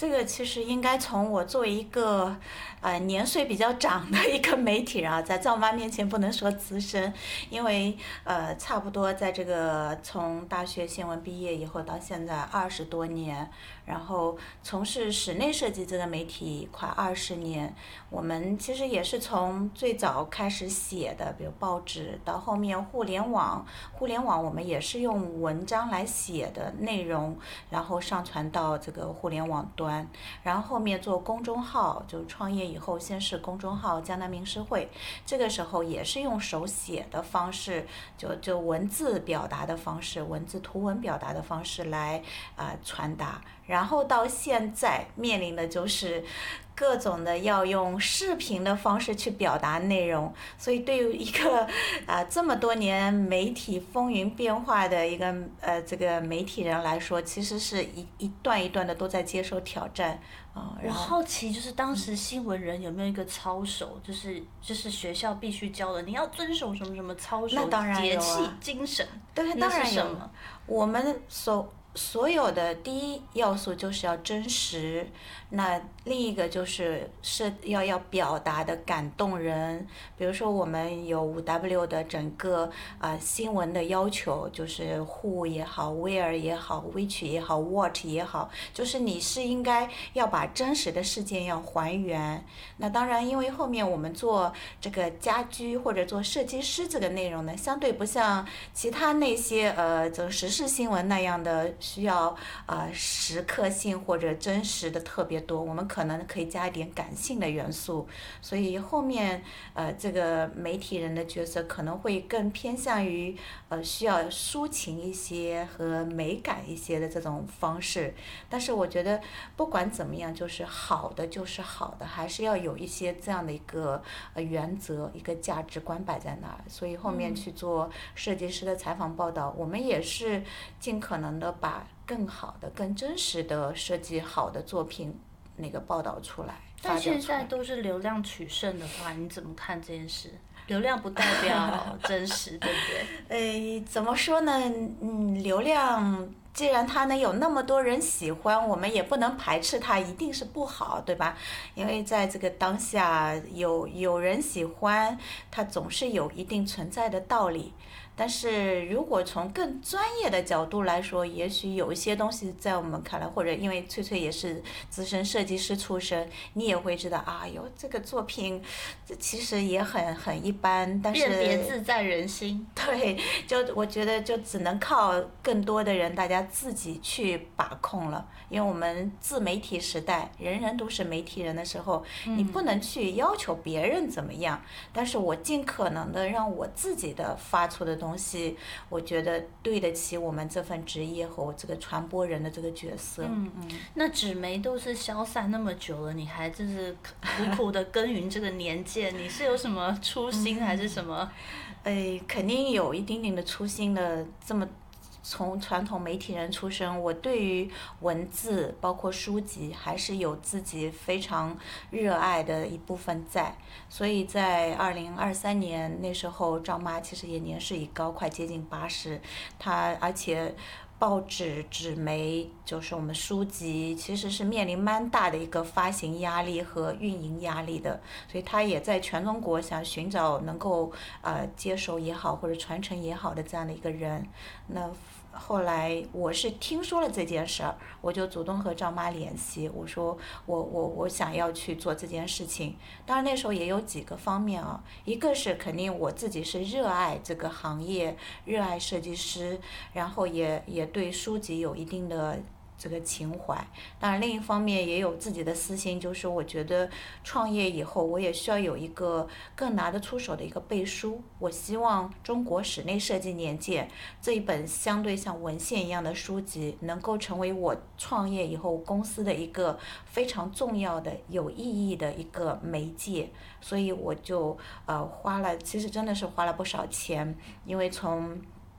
这个其实应该从我作为一个年岁比较长的一个媒体人啊，在赵妈面前不能说资深，因为差不多在这个从大学新闻毕业以后到现在20多年，然后从事室内设计这个媒体快20年，我们其实也是从最早开始写的，比如报纸，到后面互联网我们也是用文章来写的内容，然后上传到这个互联网端，然后后面做公众号，就创业以后先是公众号江南名师会，这个时候也是用手写的方式，就文字表达的方式，文字图文表达的方式来传达，然后到现在面临的就是各种的要用视频的方式去表达内容，所以对于一个这么多年媒体风云变化的一个这个媒体人来说，其实是一段一段的都在接受挑战我好奇，就是当时新闻人有没有一个操守，就是学校必须教的，你要遵守什么什么操守、 那当然有节气、精神。 对，当然有。我们所有的第一要素就是要真实，那另一个就是要表达的感动人。比如说我们有5W 的整个新闻的要求，就是 Who 也好 Where 也好 Which 也好 What 也好，就是你是应该要把真实的事件要还原。那当然因为后面我们做这个家居或者做设计师这个内容呢，相对不像其他那些这个时事新闻那样的需要时刻性或者真实的特别多，我们可能可以加一点感性的元素，所以后面这个媒体人的角色可能会更偏向于需要抒情一些和美感一些的这种方式。但是我觉得不管怎么样，就是好的就是好的，还是要有一些这样的一个原则，一个价值观摆在那儿。所以后面去做设计师的采访报道，我们也是尽可能的把更好的更真实的设计好的作品那个报道出来。 但现在都是流量取胜的话，你怎么看这件事？流量不代表真实，对不对？怎么说呢？流量既然它能有那么多人喜欢，我们也不能排斥它一定是不好，对吧？因为在这个当下有人喜欢，它总是有一定存在的道理。但是如果从更专业的角度来说，也许有一些东西在我们看来，或者因为翠翠也是资深设计师出身，你也会知道这个作品其实也很一般，但是辨别自在人心。 对，就我觉得就只能靠更多的人大家自己去把控了。因为我们自媒体时代，人人都是媒体人的时候，你不能去要求别人怎么样，但是我尽可能的让我自己的发出的东西，我觉得对得起我们这份职业和我这个传播人的这个角色。 那纸媒都是消散那么久了，你还就是苦苦的耕耘这个年纪，你是有什么初心还是什么？ 肯定有一丁点的初心的。从传统媒体人出身，我对于文字包括书籍还是有自己非常热爱的一部分在，所以在2023年那时候，赵妈其实也年事已高，快接近80，而且报纸纸媒就是我们书籍其实是面临蛮大的一个发行压力和运营压力的，所以他也在全中国想寻找能够接手也好或者传承也好的这样的一个人。那后来我是听说了这件事儿，我就主动和赵妈联系，我说我想要去做这件事情。当然那时候也有几个方面啊，一个是肯定我自己是热爱这个行业，热爱设计师，然后也对书籍有一定的这个情怀。当然另一方面也有自己的私心，就是我觉得创业以后我也需要有一个更拿得出手的一个背书。我希望中国室内设计年鉴这一本相对像文献一样的书籍能够成为我创业以后公司的一个非常重要的有意义的一个媒介。所以我就其实真的是花了不少钱，因为从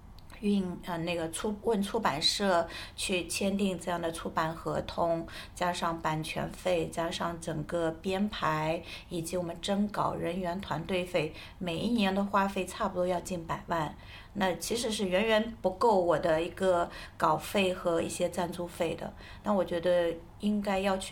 问出版社去签订这样的出版合同，加上版权费，加上整个编排，以及我们征稿人员团队费，每一年的花费差不多要近100万。那其实是远远不够我的一个稿费和一些赞助费的。那我觉得应该要去